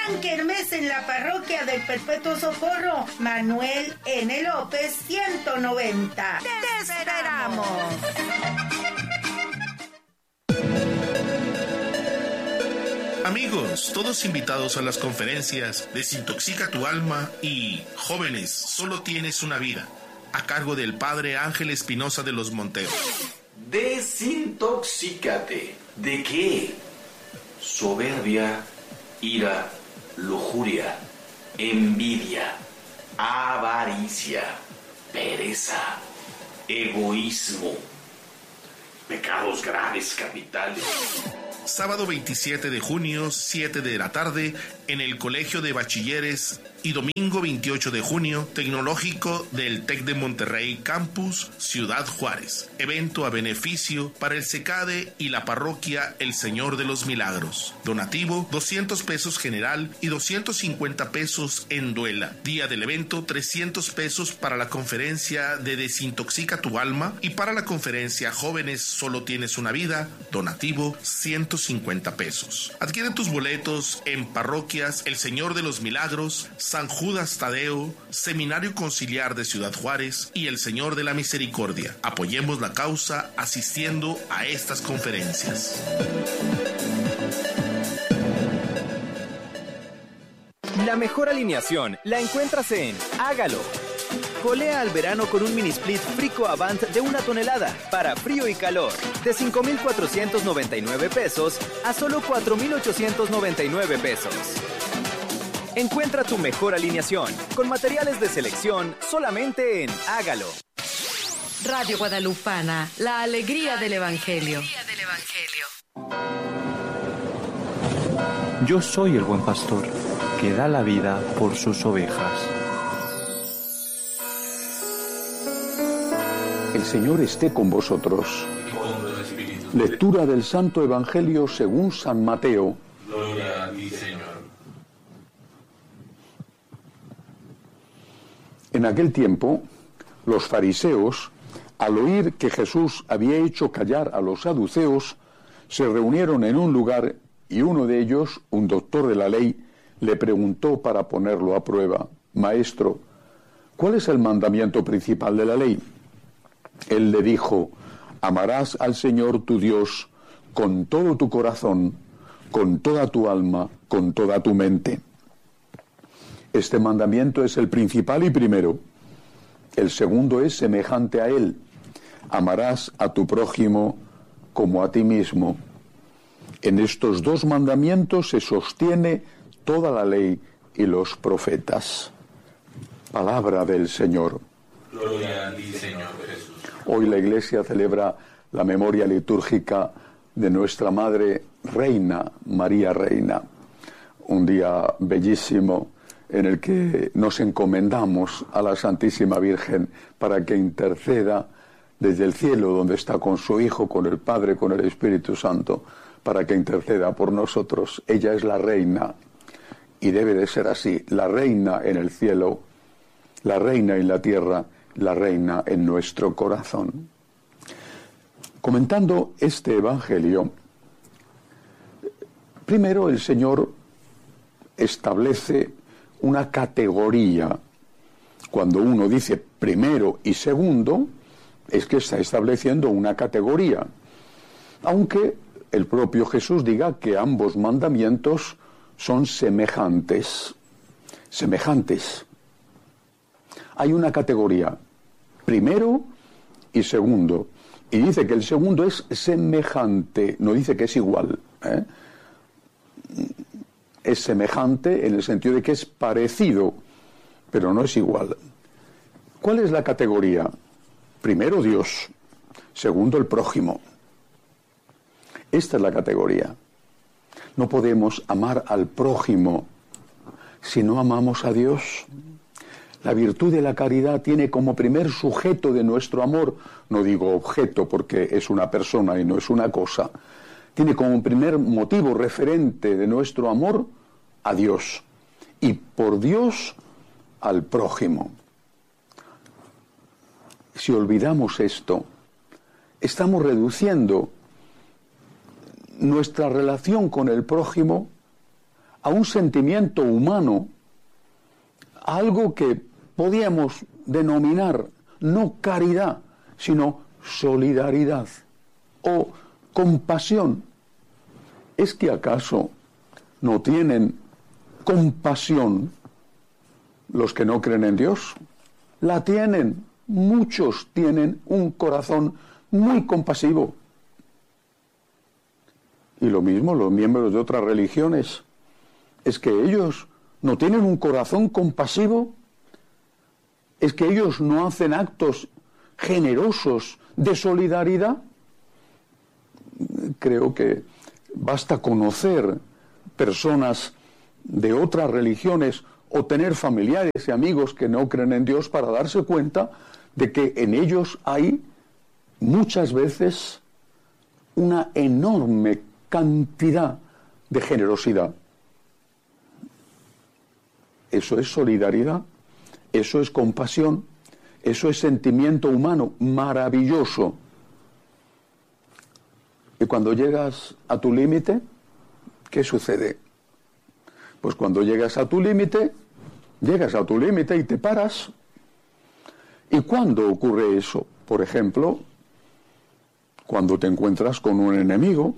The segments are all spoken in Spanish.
Gran kermés en la parroquia del Perpetuo Socorro, Manuel N. López 190. ¡Te esperamos! Amigos, todos invitados a las conferencias Desintoxica tu alma y Jóvenes, solo tienes una vida, a cargo del Padre Ángel Espinosa de los Monteros. Desintoxícate. ¿De qué? Soberbia, ira, lujuria, envidia, avaricia, pereza, egoísmo, pecados graves capitales. Sábado 27 de junio, 7 de la tarde, en el Colegio de Bachilleres, y domingo 28 de junio, Tecnológico del TEC de Monterrey Campus, Ciudad Juárez. Evento a beneficio para el CECADE y la parroquia El Señor de los Milagros. Donativo, 200 pesos general y 250 pesos en duela. Día del evento, 300 pesos para la conferencia de Desintoxica tu alma, y para la conferencia Jóvenes, solo tienes una vida, donativo, 150 pesos. Adquiere tus boletos en parroquias El Señor de los Milagros, San Judas Tadeo, Seminario Conciliar de Ciudad Juárez y El Señor de la Misericordia. Apoyemos la causa asistiendo a estas conferencias. La mejor alineación la encuentras en Hágalo. Colea al verano con un mini split Frico Avant de 1 tonelada para frío y calor, de 5,499 pesos a solo 4,899 pesos. Encuentra tu mejor alineación con materiales de selección solamente en Hágalo. Radio Guadalupana, la alegría del Evangelio. Yo soy el buen pastor, que da la vida por sus ovejas. El Señor esté con vosotros. Lectura del Santo Evangelio según San Mateo. Gloria a ti, Señor. En aquel tiempo, los fariseos, al oír que Jesús había hecho callar a los saduceos, se reunieron en un lugar y uno de ellos, un doctor de la ley, le preguntó para ponerlo a prueba: Maestro, ¿cuál es el mandamiento principal de la ley? Él le dijo: amarás al Señor tu Dios con todo tu corazón, con toda tu alma, con toda tu mente. Este mandamiento es el principal y primero. El segundo es semejante a él: amarás a tu prójimo como a ti mismo. En estos dos mandamientos se sostiene toda la ley y los profetas. Palabra del Señor. Gloria a ti, Señor Jesús. Hoy la Iglesia celebra la memoria litúrgica de nuestra Madre Reina, María Reina. Un día bellísimo en el que nos encomendamos a la Santísima Virgen para que interceda desde el cielo, donde está con su Hijo, con el Padre, con el Espíritu Santo, para que interceda por nosotros. Ella es la Reina y debe de ser así: la Reina en el cielo, la Reina en la tierra, la Reina en nuestro corazón. Comentando este Evangelio, primero el Señor establece una categoría. Cuando uno dice primero y segundo, es que está estableciendo una categoría. Aunque el propio Jesús diga que ambos mandamientos son semejantes. Semejantes. Hay una categoría, primero y segundo. Y dice que el segundo es semejante, no dice que es igual. Es semejante en el sentido de que es parecido, pero no es igual. ¿Cuál es la categoría? Primero Dios, segundo el prójimo. Esta es la categoría. No podemos amar al prójimo si no amamos a Dios. La virtud de la caridad tiene como primer sujeto de nuestro amor, no digo objeto porque es una persona y no es una cosa, tiene como primer motivo referente de nuestro amor a Dios, y por Dios al prójimo. Si olvidamos esto, estamos reduciendo nuestra relación con el prójimo a un sentimiento humano, a algo que podíamos denominar no caridad, sino solidaridad o compasión. ¿Es que acaso no tienen compasión los que no creen en Dios? La tienen. Muchos tienen un corazón muy compasivo. Y lo mismo los miembros de otras religiones. ¿Es que ellos no tienen un corazón compasivo? ¿Es que ellos no hacen actos generosos de solidaridad? Creo que basta conocer personas de otras religiones o tener familiares y amigos que no creen en Dios para darse cuenta de que en ellos hay muchas veces una enorme cantidad de generosidad. Eso es solidaridad, eso es compasión, eso es sentimiento humano maravilloso. Y cuando llegas a tu límite, ¿qué sucede? Pues cuando llegas a tu límite y te paras. ¿Y cuándo ocurre eso? Por ejemplo, cuando te encuentras con un enemigo,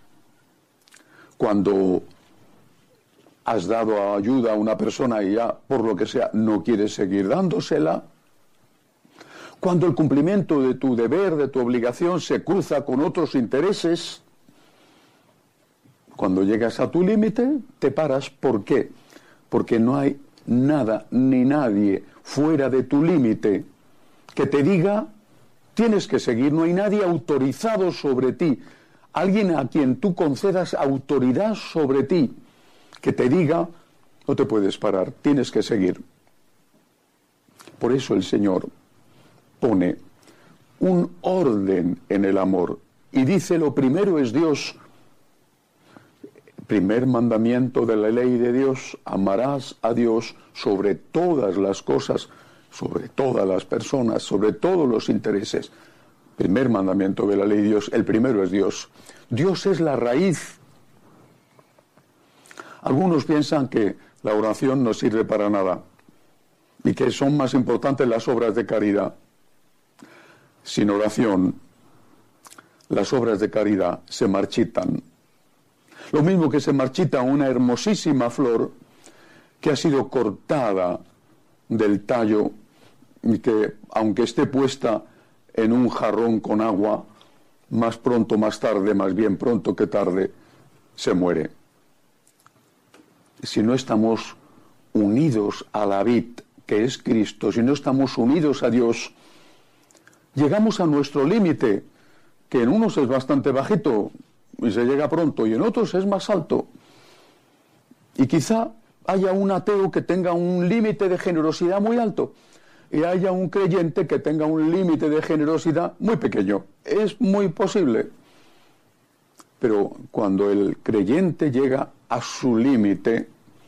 cuando has dado ayuda a una persona y ya, por lo que sea, no quieres seguir dándosela, cuando el cumplimiento de tu deber, de tu obligación, se cruza con otros intereses, cuando llegas a tu límite, te paras. ¿Por qué? Porque no hay nada ni nadie fuera de tu límite que te diga, tienes que seguir. No hay nadie autorizado sobre ti, alguien a quien tú concedas autoridad sobre ti, que te diga, no te puedes parar, tienes que seguir. Por eso el Señor pone un orden en el amor y dice, lo primero es Dios. Primer mandamiento de la ley de Dios: amarás a Dios sobre todas las cosas, sobre todas las personas, sobre todos los intereses. Primer mandamiento de la ley de Dios, el primero es Dios. Dios es la raíz. Algunos piensan que la oración no sirve para nada y que son más importantes las obras de caridad. Sin oración, las obras de caridad se marchitan. Lo mismo que se marchita una hermosísima flor que ha sido cortada del tallo y que, aunque esté puesta en un jarrón con agua, más pronto, más tarde, más bien pronto que tarde, se muere. Si no estamos unidos a la vid, que es Cristo, si no estamos unidos a Dios, llegamos a nuestro límite, que en unos es bastante bajito y se llega pronto, y en otros es más alto. Y quizá haya un ateo que tenga un límite de generosidad muy alto, y haya un creyente que tenga un límite de generosidad muy pequeño. Es muy posible. Pero cuando el creyente llega a su límite,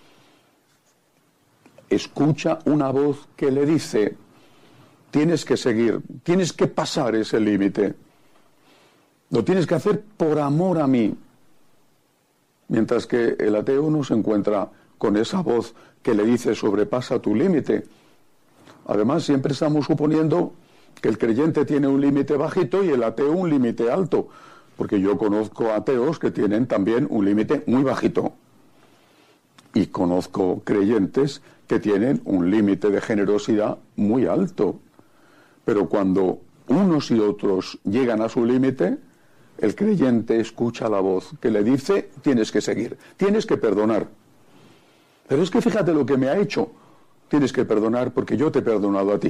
escucha una voz que le dice, tienes que seguir, tienes que pasar ese límite. Lo tienes que hacer por amor a mí. Mientras que el ateo no se encuentra con esa voz que le dice, sobrepasa tu límite. Además, siempre estamos suponiendo que el creyente tiene un límite bajito y el ateo un límite alto, porque yo conozco ateos que tienen también un límite muy bajito. Y conozco creyentes que tienen un límite de generosidad muy alto. Pero cuando unos y otros llegan a su límite, el creyente escucha la voz que le dice, tienes que seguir, tienes que perdonar. Pero es que fíjate lo que me ha hecho. Tienes que perdonar porque yo te he perdonado a ti.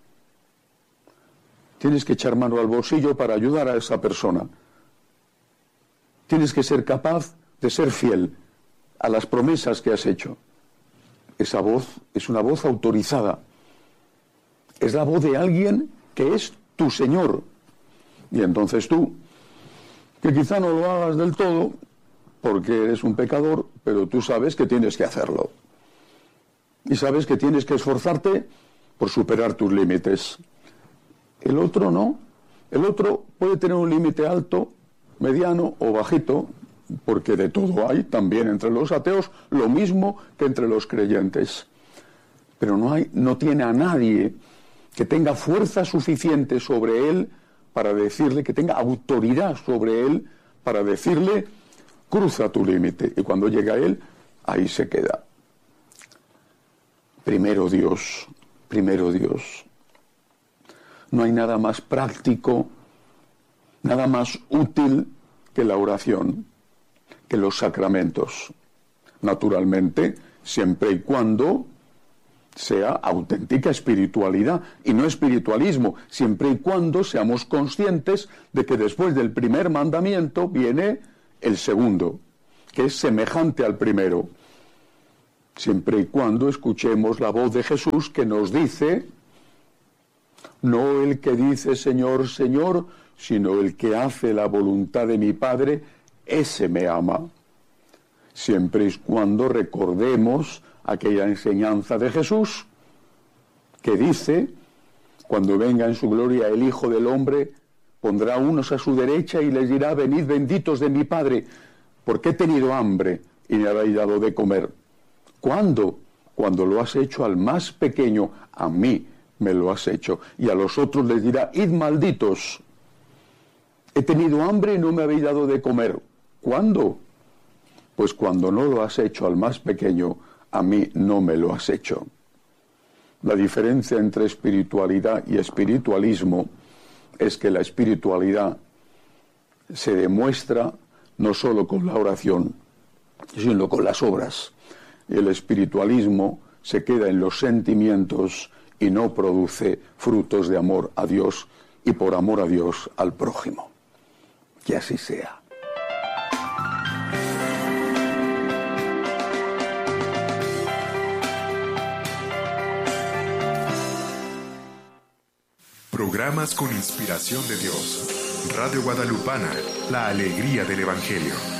Tienes que echar mano al bolsillo para ayudar a esa persona. Tienes que ser capaz de ser fiel a las promesas que has hecho. Esa voz es una voz autorizada. Es la voz de alguien que es tu Señor. Y entonces tú, que quizá no lo hagas del todo, porque eres un pecador, pero tú sabes que tienes que hacerlo. Y sabes que tienes que esforzarte por superar tus límites. El otro no. El otro puede tener un límite alto, mediano o bajito, porque de todo hay también entre los ateos, lo mismo que entre los creyentes. Pero no tiene a nadie que tenga fuerza suficiente sobre él para decirle, que tenga autoridad sobre él para decirle, cruza tu límite. Y cuando llega él, ahí se queda. Primero Dios, primero Dios. No hay nada más práctico, nada más útil que la oración, que los sacramentos. Naturalmente, siempre y cuando sea auténtica espiritualidad y no espiritualismo, siempre y cuando seamos conscientes de que después del primer mandamiento viene el segundo, que es semejante al primero. Siempre y cuando escuchemos la voz de Jesús que nos dice, no el que dice Señor, Señor, sino el que hace la voluntad de mi Padre, ese me ama. Siempre y cuando recordemos aquella enseñanza de Jesús que dice, cuando venga en su gloria el Hijo del Hombre, pondrá unos a su derecha y les dirá, venid benditos de mi Padre, porque he tenido hambre y me habéis dado de comer. ¿Cuándo? Cuando lo has hecho al más pequeño, a mí me lo has hecho. Y a los otros les dirá, id malditos, he tenido hambre y no me habéis dado de comer. ¿Cuándo? Pues cuando no lo has hecho al más pequeño, a mí no me lo has hecho. La diferencia entre espiritualidad y espiritualismo es que la espiritualidad se demuestra no solo con la oración, sino con las obras. Y el espiritualismo se queda en los sentimientos y no produce frutos de amor a Dios y por amor a Dios al prójimo. Que así sea. Programas con inspiración de Dios. Radio Guadalupana, la alegría del Evangelio.